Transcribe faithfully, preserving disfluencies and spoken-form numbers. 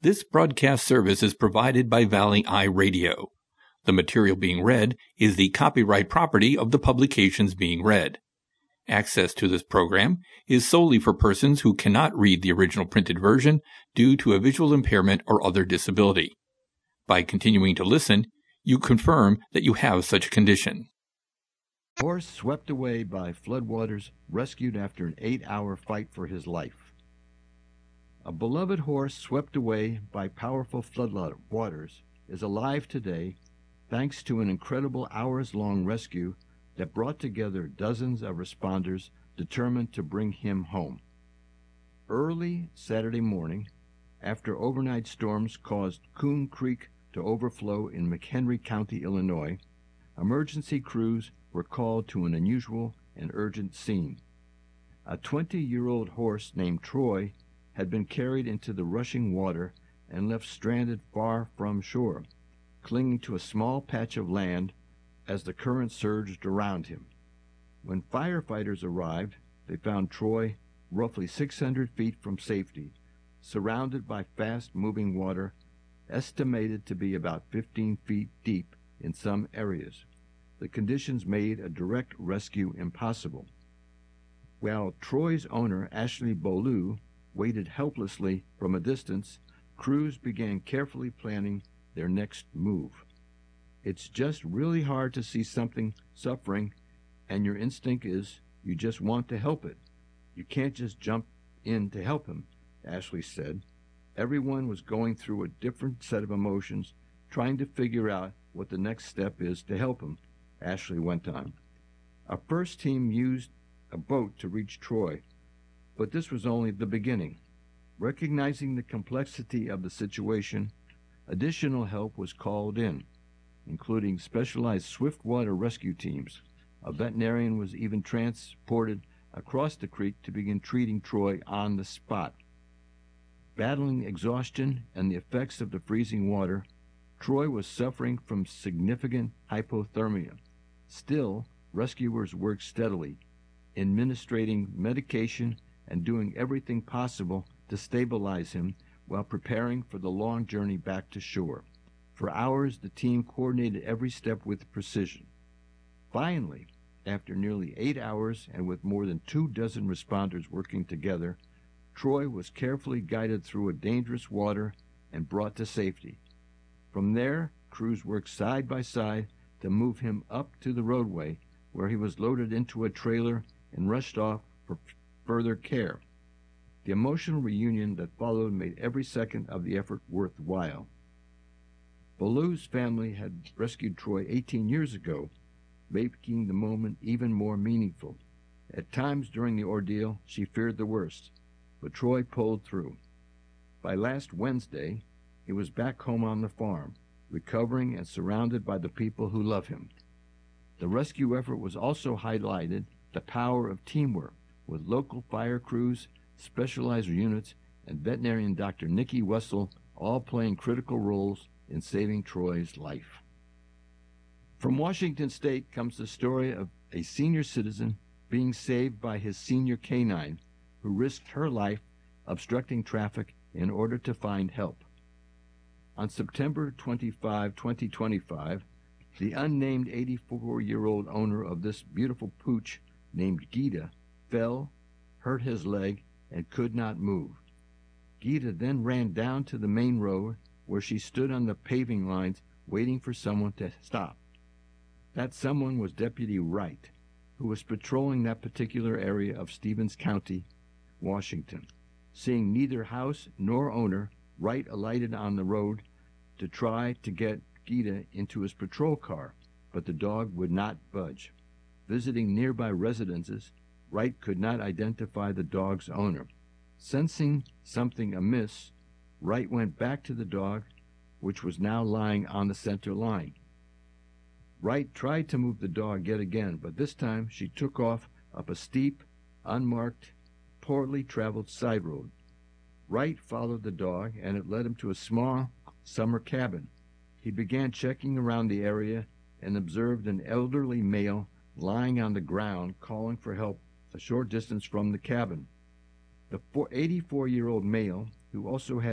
This broadcast service is provided by Valley Eye Radio. The material being read is the copyright property of the publications being read. Access to this program is solely for persons who cannot read the original printed version due to a visual impairment or other disability. By continuing to listen, you confirm that you have such a condition. Horse swept away by floodwaters, rescued after an eight-hour fight for his life. A beloved horse swept away by powerful floodwaters is alive today thanks to an incredible hours-long rescue that brought together dozens of responders determined to bring him home. Early Saturday morning, after overnight storms caused Coon Creek to overflow in McHenry County, Illinois, emergency crews were called to an unusual and urgent scene. A twenty-year-old horse named Troy had been carried into the rushing water and left stranded far from shore, clinging to a small patch of land as the current surged around him. When firefighters arrived, they found Troy roughly six hundred feet from safety, surrounded by fast-moving water, estimated to be about fifteen feet deep in some areas. The conditions made a direct rescue impossible. While Troy's owner, Ashley Beaulieu, waited helplessly from a distance, crews began carefully planning their next move. It's just really hard to see something suffering, and your instinct is you just want to help it. You can't just jump in to help him, Ashley said. Everyone was going through a different set of emotions, trying to figure out what the next step is to help him, Ashley went on. Our first team used a boat to reach Troy, but this was only the beginning. Recognizing the complexity of the situation, additional help was called in, including specialized swiftwater rescue teams. A veterinarian was even transported across the creek to begin treating Troy on the spot. Battling exhaustion and the effects of the freezing water, Troy was suffering from significant hypothermia. Still, rescuers worked steadily, administering medication and doing everything possible to stabilize him while preparing for the long journey back to shore. For hours, the team coordinated every step with precision. Finally, after nearly eight hours and with more than two dozen responders working together, Troy was carefully guided through a dangerous water and brought to safety. From there, crews worked side by side to move him up to the roadway, where he was loaded into a trailer and rushed off for further care. The emotional reunion that followed made every second of the effort worthwhile. Beaulieu's family had rescued Troy eighteen years ago, making the moment even more meaningful. At times during the ordeal, she feared the worst, but Troy pulled through. By last Wednesday, he was back home on the farm, recovering and surrounded by the people who love him. The rescue effort was also highlighted the power of teamwork, with local fire crews, specialized units, and veterinarian Doctor Nikki Wessel all playing critical roles in saving Troy's life. From Washington State comes the story of a senior citizen being saved by his senior canine, who risked her life obstructing traffic in order to find help. On September twenty-fifth, twenty twenty-five, the unnamed eighty-four-year-old owner of this beautiful pooch named Gita fell, hurt his leg, and could not move. Gita then ran down to the main road, where she stood on the paving lines waiting for someone to stop. That someone was Deputy Wright, who was patrolling that particular area of Stevens County, Washington. Seeing neither house nor owner, Wright alighted on the road to try to get Gita into his patrol car, but the dog would not budge. Visiting nearby residences, Wright could not identify the dog's owner. Sensing something amiss, Wright went back to the dog, which was now lying on the center line. Wright tried to move the dog yet again, but this time she took off up a steep, unmarked, poorly traveled side road. Wright followed the dog, and it led him to a small summer cabin. He began checking around the area and observed an elderly male lying on the ground calling for help a short distance from the cabin. The eighty-four-year-old male, who also had